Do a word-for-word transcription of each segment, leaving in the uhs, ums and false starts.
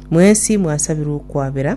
mwesi mwasabiru kwabera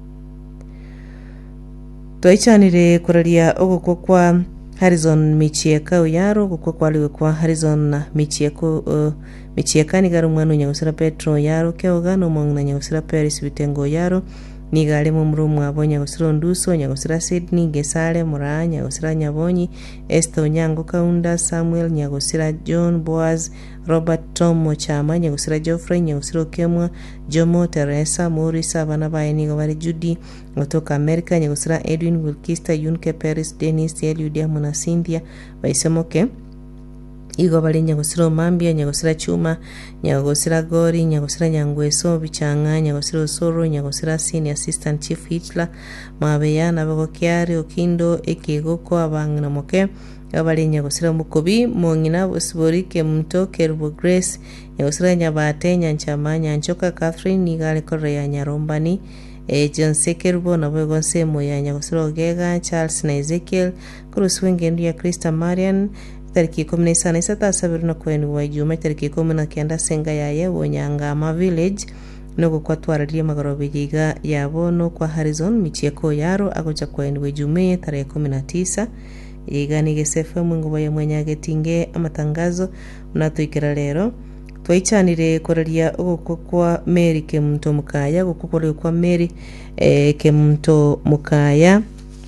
toichanire kuraria ogukwa kwa Harrison Michieka Oyaro gukwa kwaliwe kwa Harrison Michieko uh, Michieka ni garu mwana nyagusira Petro Oyaro keoga no mwana nyagusira Paris Bitengo Oyaro ni gale mu mrumu abonya gusira Nduso nyagusira Sydney Gesale Muranya nyagusira Nyabonyi Esther Onyango Kaunda Samuel nyagusira John Boaz Robert Tom Mochama nyagusira Geoffrey nyagusira Kemwa Jomo Teresa Morisa abana bayini gobari Judy kutoka America nyagusira Edwin Wilkista Yunke Paris Dennis Eliudia Mona Cynthia baisemoke igo bali nyagusira Mambia nyagusira Chuma nyagusira Gori nyagusira Nyangweso bichanga nyagusira Soro nyagusira Senior Assistant Chief Hitler mabeya nabago Kiari Okindo ekigoko abangna moke abali nyagusira Mukobi mongina busibori ke mto Kerbo Grace nyagusira Nyabate Nyanchama Nyanchoka Catherine nigale Korea Nyarombani e John Sekerbo nabego Semo ya nyagusira Ogega Charles na Ezekiel kuruswenge ndia Krista Marian tariki kumi na tisa isata sabiru na kwenu wa Juma tariki kumi na kenda senga yaye Wonyangama Village no kwa twaralia magarobe jiga yabo no kwa Harrison Michieko Oyaro agocha kwenu wa Juma tarehe kumi na tisa yiga ni gesefa mungu wa mwenya getinge amatangazo unatoikira lero twaichanire koraria ogukwa kwa Mary ke mto mukaya gukukore kwa Mary eh, ke mto mukaya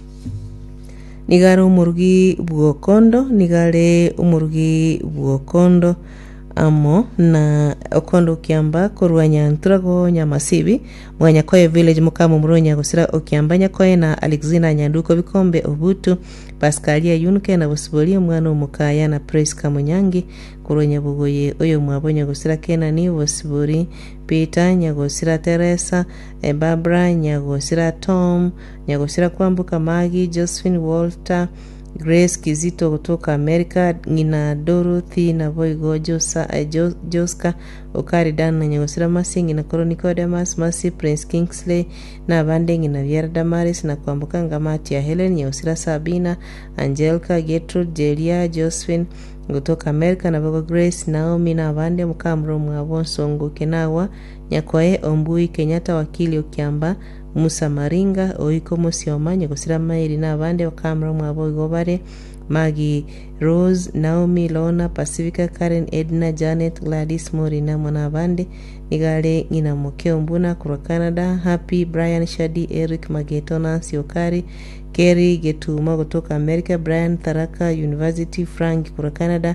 nigare umurugi bwokondo nigare umurugi bwokondo amo na okondo kiamba korwanya nturago nyamasibi mwanya koye village mukamu muronya gusira okiamba nyakoye na Alexina Nyanduko bikombe obutu Pascalia Yunke na busiboli mwana umukaya na Praise Kamunyangi kuronya bugoye oyo mwabonya gusira Kena ni busiboli Peter nyagosira Teresa e Barbara nyagosira Tom nyagosira kwambuka Magi Josephine Walter Grace Kizito kutoka America ngina Dorothy na Boygo Josa uh, Joska Okari Dan na nyagosira Masingi na Chronicle Damas Masi Prince Kingsley na bande ngina Viera Damaris na kwambuka Ngamati ya Helen nyagosira Sabina Angelica Gertrude Jelia Josephine kutoka America na Bogo Grace Naomi na bande mukamro mwabonso ngokenawa nyakwae Ombui Kenyatta wakili okiamba Musa Maringa oiko Musioma nyagosira Mairi na bande wakamra mwabo igobare Magi Rose Naomi Lona Pacifica Karen Edna Janet Gladys Morina mwana bande nigale ngina mokeo mbuna kura Canada Happy Brian Shadi Eric Mageto Nancy Okari Kerry Getuma kutoka America Brian Tharaka University Frank kura Canada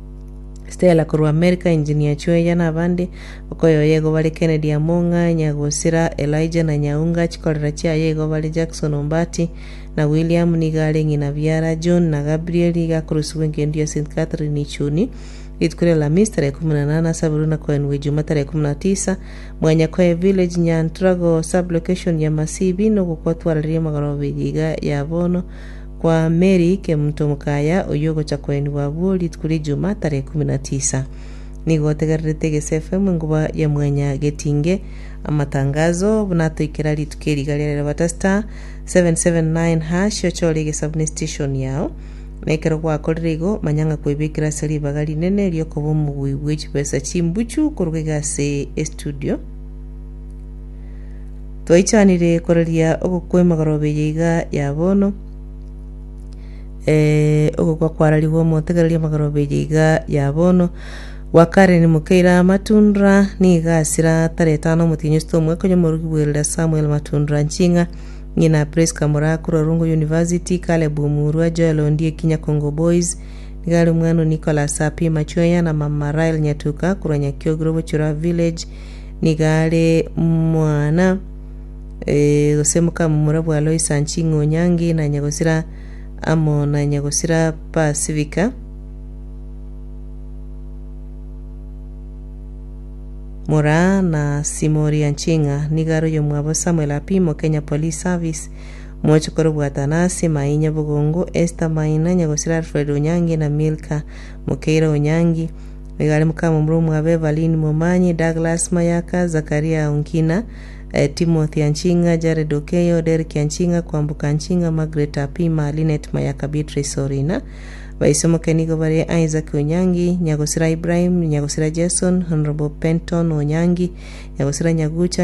Stella kuru America Engineer Chwe na bande okoyo yego bali Kennedy Amonga nyagosira Elijah na Nyaunga chikorera cha yego bali Jackson Ombati na William nigale ngina Viara John na Gabriel ga kuruswenge ndio Saint Catherine Chuni itukure la Mister kumi na nane saburuna kwa nwe Juma tarehe kumi na tisa mwanya kwa village Nyantrago sublocation ya Masibi no kukwatwa ria magarobe jiga ya bono kwa Mary ke mto mukaya oyogo cha kweni wabuli tukuri Juma tarehe kumi na tisa nigotegarete gesefe munguba ya mwanya getinge amatangazo bunato ikirali tukeri galera batasta seven seven nine hash chole ge substation yao nekero kwa kolrigo manyanga kwebikira sali bagali nene lyoko bomu bwibwe pesa chimbuchu kurugega se studio toichanire koraria ogukwe magarobe yiga ya bono eh ogukwa kwaraliwo motegaria magarobe yiga ya bono wakare ni mukeira matundra ni gasira tarehe tano mutinyisto mwe konyo murugi bwelda Samuel Matundra nchinga ngina Praise Kamura kuro Rungu University kale bumurwa Joel Ondie Kinya Congo Boys nigale mwano Nicholas Api Machoya na Mama Rail Nyatuka kuranya Kyogro Chura Village nigale mwana eh osemuka mumurabwa Alois Anchingo Nyangi na nyagosira amo na nyagosira Pacifica Mora na Simori Anchinga nigaro yo mwabo Samuel Apimo Kenya Police Service Mochokoro Bwatanasi Mainya Bugongo Esther Maina nyagosira Alfred Onyangi na Milka Mukeira Onyangi nigale mukama mrumu abe Valini Momanyi Douglas Mayaka Zakaria Unkina eh, Timothy Anchinga Jared Okeyo Derek Anchinga Kwambuka Anchinga Margaret Apima Linet Mayaka Beatrice Sorina Baisomo kenigo bari Isaac Onyangi nyagosira Ibrahim nyagosira Jason Honorable Penton Onyangi nyagosira Nyagucha